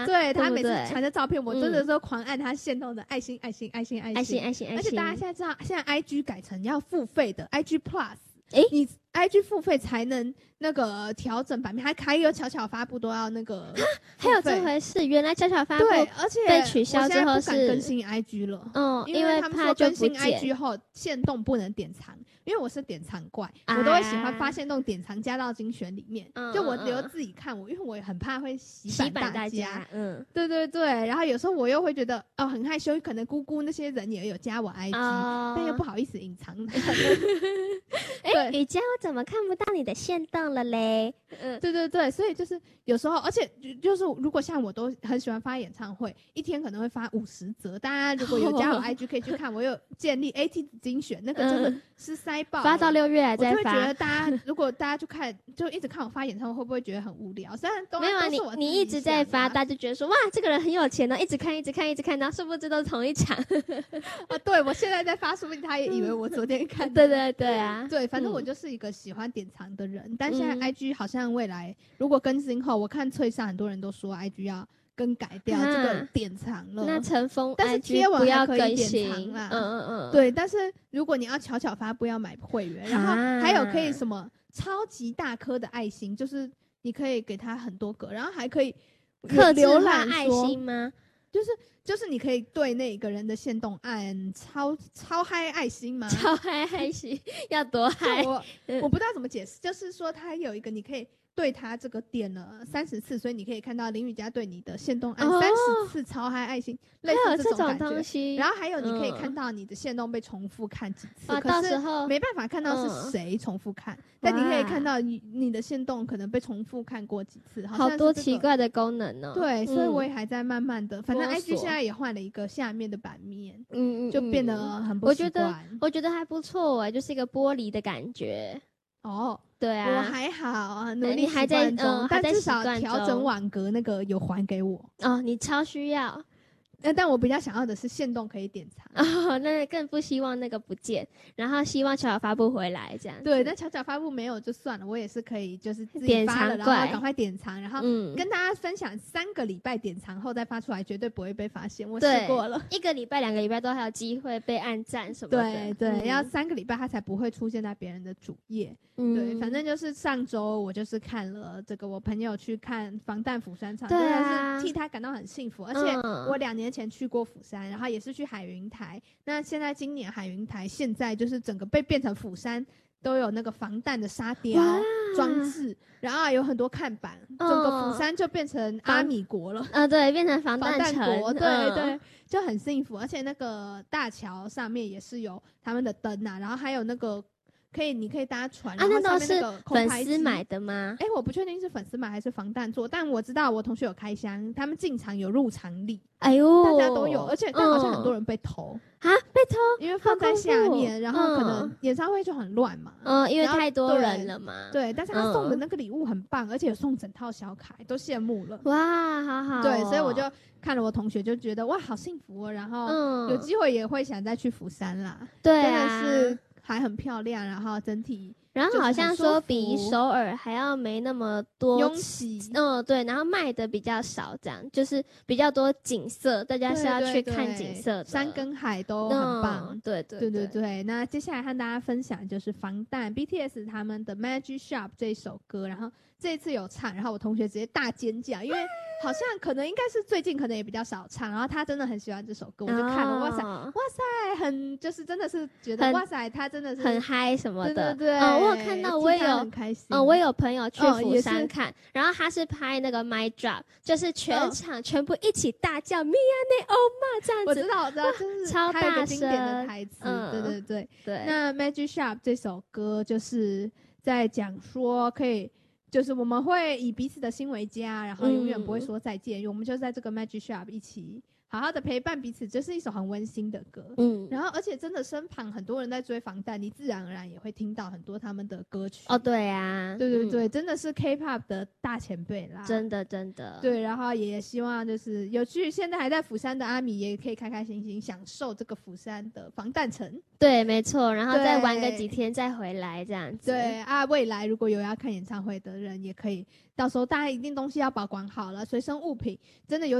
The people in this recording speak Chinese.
对他每次对传的照片，我真的都狂按他限动的爱心爱心爱心爱心爱心， 而且大家现在知道，现在 IG 改成要付费的 IG Plus， 你 IG 付费才能那个调整版面，还有巧巧发布都要那个还有这回事，原来巧巧发布对，而且被取消之后我现在不敢更新 IG 了，因为他们说更新 IG 后限动不能典藏，因为我是典藏怪，我都会喜欢发限动典藏加到精选里面，就我留自己看，因为我也很怕会洗版大家，对对对，然后有时候我又会觉得很害羞，可能姑姑那些人也有加我 IG，但又不好意思隐藏他们。 雨佳，我怎么看不到你的限动了嘞？ 对对对，所以就是有时候，而且就是如果像我都很喜欢发演唱会，一天可能会发50则。大家如果有加我 IG 可以去看，我有建立 AT 精选，那个真的是塞爆， 发到6月还在发。 我就会觉得大家如果大家就看，就一直看我发演唱会，会不会觉得很无聊？虽然都没有啊，你一直在发，大家就觉得说哇，这个人很有钱呢，一直看，然后殊不知都是同一场。 对，我现在在发，说不定他也以为我昨天看。 对对对啊， 对，反正我就是一个喜欢典藏的人，但现在 IG 好像未来如果更新后，我看脆上很多人都说 IG 要更改掉这个典藏了。 那尘封 IG 但是贴文还可以典藏啦， 对，但是如果你要巧巧发布要买会员，然后还有可以什么超级大颗的爱心，就是你可以给他很多个，然后还可以浏览爱心吗？ 就是你可以对那个人的限动按超嗨爱心吗？ 超嗨爱心要多嗨？ 我不知道怎么解释，就是说它有一个你可以对他这个点了30次，所以你可以看到林雨佳对你的限动按30次超嗨爱心，类似这种东西。 然后还有你可以看到你的限动被重复看几次， 到时候没办法看到是谁重复看，但你可以看到你的限动可能被重复看过几次， 好多奇怪的功能哦。 对，所以我也还在慢慢的，反正 IG 现在也换了一个下面的版面，就变得很不习惯。 我觉得还不错就是一个玻璃的感觉。对啊， 我还好，努力习惯中，但至少调整网格那个有还给我。 你超需要。 但我比较想要的是限动可以典藏那更不希望那个不见，然后希望巧巧发布回来这样。 对，但巧巧发布没有就算了，我也是可以就是自己发了，然后赶快典藏，然后跟大家分享3个礼拜典藏后再发出来，绝对不会被发现。我试过了 ，1个礼拜、2个礼拜都还有机会被按赞什么的。 对，要3个礼拜它才不会出现在别人的主页。对，反正就是上周我就是看了这个，我朋友去看防弹釜山场，真的是替他感到很幸福。而且我2年前去过釜山，然后也是去海云台。那现在今年海云台现在就是整个被变成釜山，都有那个防弹的沙雕装置，然后有很多看板，整个釜山就变成阿米国了。 对，变成防弹国，对，就很幸福。而且那个大桥上面也是有他们的灯啊，然后还有那个。你可以搭船，然后上面那个粉丝买的吗？ 我不确定是粉丝买还是防弹做，但我知道我同学有开箱，他们进场有入场礼，大家都有，而且但好像很多人被偷被偷， 因为放在下面，然后可能演唱会就很乱嘛， 因为太多人了嘛。 对，但是他送的那个礼物很棒，而且有送整套小卡，都羡慕了。 哇，好好。 对，所以我就看了我同学，就觉得哇，好幸福哦。然后有机会也会想再去釜山啦。 对啊，真的是。还很漂亮，然后整体， 然后好像说比首尔还要没那么多拥挤， 对，然后卖的比较少，这样就是比较多景色，大家是要去看景色的， 山跟海都很棒， 对。 那接下来和大家分享就是防弹 BTS 他们的 Magic Shop 这一首歌，然后这一次有唱，然后我同学直接大尖叫，因为好像可能应该是最近可能也比较少唱，然后他真的很喜欢这首歌，我就看了，哇塞，很就是真的是觉得哇塞，他真的是很嗨什么的， 对， 我有看到，我也有很开心， 我有朋友去釜山看，然后他是拍那个 My Drop， 就是全场全部一起大叫 Mia ne Oma 这样子， 我知道，就是超大声， 还有一个经典的台词，对。那 Magic Shop 这首歌就是在讲说可以。就是我们会以彼此的心为家，然后永远不会说再见，因为我们就在这个 Magic Shop 一起好好的陪伴彼此，这是一首很温馨的歌。然后而且真的身旁很多人在追防弹，你自然而然也会听到很多他们的歌曲。 对啊， 对，真的是 K-pop 的大前辈啦， 真的。 对，然后也希望就是有去现在还在釜山的阿米也可以开开心心享受这个釜山的防弹城。 对，没错，然后再玩个几天再回来这样子。 对啊，未来如果有要看演唱会的人，也可以到时候大家一定东西要保管好了，随身物品真的有。